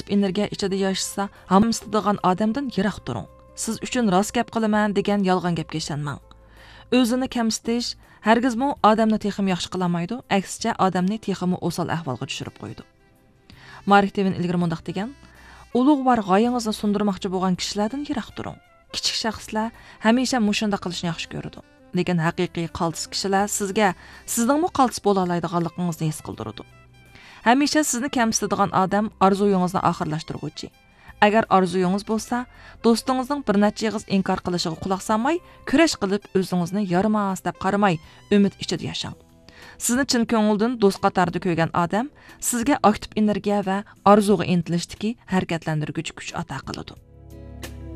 energiya ichida yashasa, hamma istaydigan odamdan yiroq turing. Siz uchun rost gap qilaman degan yolg'on gapga ishonmang. O'zini kamsitish hargizmi odamni texim yaxshi qilmaydi, aksicha odamni teximi o'sal ahvolga tushirib qo'ydi. Mark Twain ilgari mundaq degan: ulug'var g'oyangizni sundirmoqchi bo'lgan kishilardan yiroq turing. Kichik shaxslar hamisha mushunda qilishni yaxshi ko'radi. Lekin haqiqiy qaltis kishilar sizga sizningmi qaltis bo'la oladiganligingizni his qildiradi. Hamisha sizni kamsitadigan odam orzuyingizni oxirlashtiruvchi. Agar orzuyingiz bo'lsa, do'stingizning bir necha yig'iz inkor qilishiga quloq solmay, kurash qilib o'zingizni yaramas deb qaramay, umid ichida yashang. Sizni chin ko'ngildan do'st qatorida ko'rgan odam sizga aktiv energiya va orzuga intilishdagi harakatlantiruvchi kuch ato qiladi.